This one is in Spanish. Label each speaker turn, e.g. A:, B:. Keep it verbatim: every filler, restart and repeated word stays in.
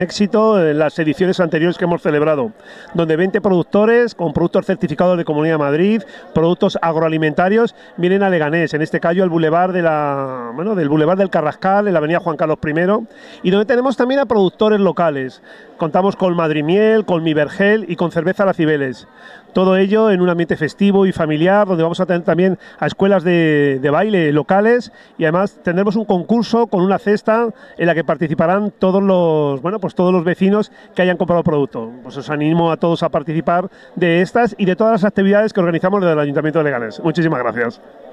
A: Éxito en las ediciones anteriores que hemos celebrado, donde veinte productores con productos certificados de Comunidad de Madrid, productos agroalimentarios, vienen a Leganés, en este caso al Boulevard de la, bueno, del Boulevard del Carrascal, en la avenida Juan Carlos primero, y donde tenemos también a productores locales. Contamos con Madrimiel, con Mi Vergel y con Cerveza La Cibeles. Todo ello en un ambiente festivo y familiar, donde vamos a tener también a escuelas de, de baile locales, y además tendremos un concurso con una cesta en la que participarán todos los, bueno, pues todos los vecinos que hayan comprado producto. Pues os animo a todos a participar de estas y de todas las actividades que organizamos desde el Ayuntamiento de Leganés. Muchísimas gracias.